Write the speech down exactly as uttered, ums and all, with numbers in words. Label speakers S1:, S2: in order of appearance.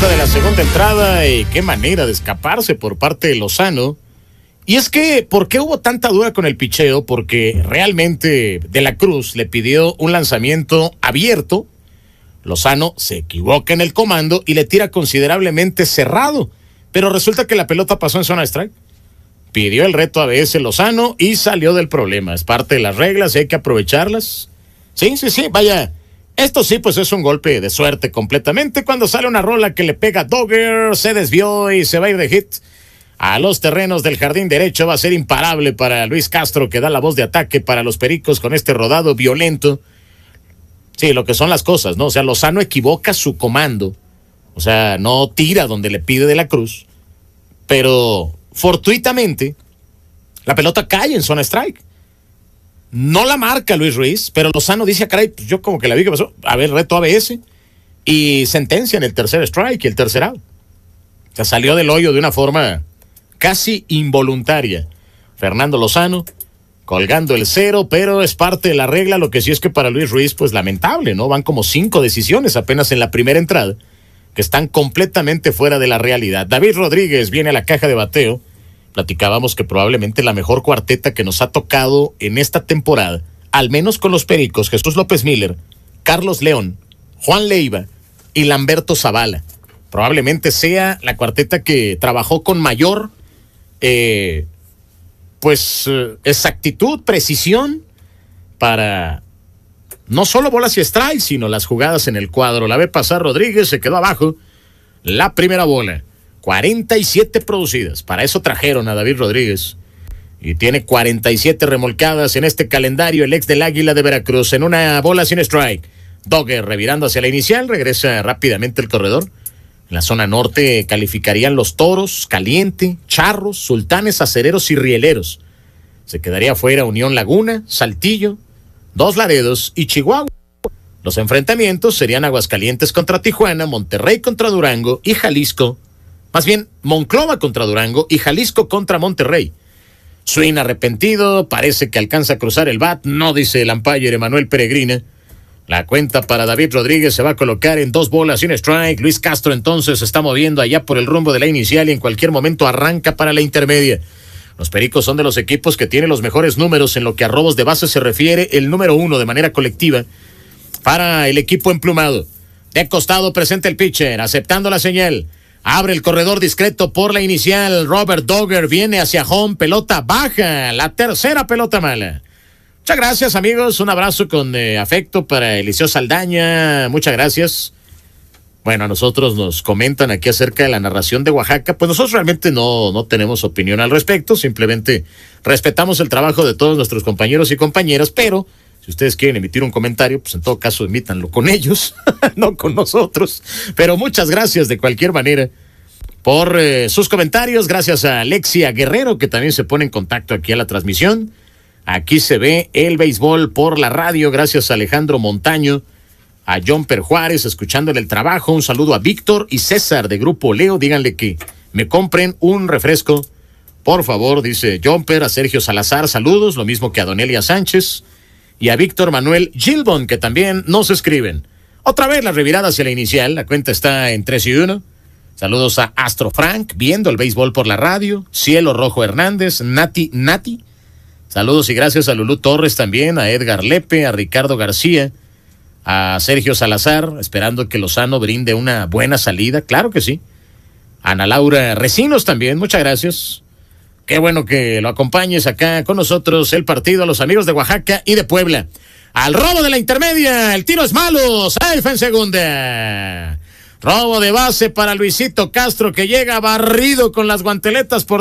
S1: vuelta de la segunda entrada y qué manera de escaparse por parte de Lozano. Y es que, ¿por qué hubo tanta duda con el picheo? Porque realmente De la Cruz le pidió un lanzamiento abierto. Lozano se equivoca en el comando y le tira considerablemente cerrado. Pero resulta que la pelota pasó en zona de strike. Pidió el reto a B S Lozano y salió del problema. Es parte de las reglas y hay que aprovecharlas. Sí, sí, sí, vaya. Esto sí, pues es un golpe de suerte completamente. Cuando sale una rola que le pega a Dogger, se desvió y se va a ir de hit a los terrenos del jardín derecho. Va a ser imparable para Luis Castro, que da la voz de ataque para los Pericos con este rodado violento. Sí, lo que son las cosas, ¿no? O sea, Lozano equivoca su comando. O sea, no tira donde le pide De la Cruz. Pero fortuitamente, la pelota cae en zona strike. No la marca Luis Ruiz, pero Lozano dice, caray, pues yo como que la vi que pasó. A ver, reto A B S. Y sentencia en el tercer strike y el tercer out. O sea, salió del hoyo de una forma casi involuntaria. Fernando Lozano colgando el cero, pero es parte de la regla. Lo que sí es que para Luis Ruiz, pues lamentable, ¿no? Van como cinco decisiones apenas en la primera entrada, que están completamente fuera de la realidad. David Rodríguez viene a la caja de bateo. Platicábamos que probablemente la mejor cuarteta que nos ha tocado en esta temporada, al menos con los Pericos, Jesús López Miller, Carlos León, Juan Leiva y Lamberto Zavala. Probablemente sea la cuarteta que trabajó con mayor eh, pues eh, exactitud, precisión para no solo bolas y strikes, sino las jugadas en el cuadro. La ve pasar Rodríguez, se quedó abajo la primera bola. cuarenta y siete producidas. Para eso trajeron a David Rodríguez. Y tiene cuarenta y siete remolcadas en este calendario el ex del Águila de Veracruz en una bola sin strike. Dogger revirando hacia la inicial, regresa rápidamente el corredor. En la zona norte calificarían los Toros, Caliente, Charros, Sultanes, Acereros y Rieleros. Se quedaría fuera Unión Laguna, Saltillo, Dos Laredos y Chihuahua. Los enfrentamientos serían Aguascalientes contra Tijuana, Monterrey contra Durango y Jalisco. Más bien, Monclova contra Durango y Jalisco contra Monterrey. Swing arrepentido, parece que alcanza a cruzar el bat, no dice el umpire Emanuel Peregrina. La cuenta para David Rodríguez se va a colocar en dos bolas y un strike. Luis Castro entonces se está moviendo allá por el rumbo de la inicial y en cualquier momento arranca para la intermedia. Los Pericos son de los equipos que tienen los mejores números en lo que a robos de base se refiere, el número uno de manera colectiva para el equipo emplumado. De costado presenta el pitcher, aceptando la señal. Abre el corredor discreto por la inicial. Robert Dogger viene hacia home. Pelota baja. La tercera pelota mala. Muchas gracias, amigos. Un abrazo con eh, afecto para Eliseo Saldaña. Muchas gracias. Bueno, a nosotros nos comentan aquí acerca de la narración de Oaxaca. Pues nosotros realmente no, no tenemos opinión al respecto. Simplemente respetamos el trabajo de todos nuestros compañeros y compañeras. Pero si ustedes quieren emitir un comentario, pues en todo caso emítanlo con ellos, no con nosotros. Pero muchas gracias de cualquier manera por eh, sus comentarios. Gracias a Alexia Guerrero, que también se pone en contacto aquí a la transmisión. Aquí se ve el béisbol por la radio. Gracias a Alejandro Montaño, a Jomper Juárez, escuchándole el trabajo. Un saludo a Víctor y César de Grupo Leo. Díganle que me compren un refresco, por favor, dice Jomper. A Sergio Salazar, saludos. Lo mismo que a Donelia Sánchez. Y a Víctor Manuel Gilbon, que también nos escriben. Otra vez la revirada hacia la inicial. La cuenta está en tres y uno. Saludos a Astro Frank, viendo el béisbol por la radio. Cielo Rojo Hernández, Nati Nati. Saludos y gracias a Lulú Torres también, a Edgar Lepe, a Ricardo García, a Sergio Salazar, esperando que Lozano brinde una buena salida. Claro que sí. Ana Laura Recinos también, muchas gracias. Qué bueno que lo acompañes acá con nosotros, el partido, a los amigos de Oaxaca y de Puebla. Al robo de la intermedia, el tiro es malo, safe en segunda. Robo de base para Luisito Castro, que llega barrido con las guanteletas por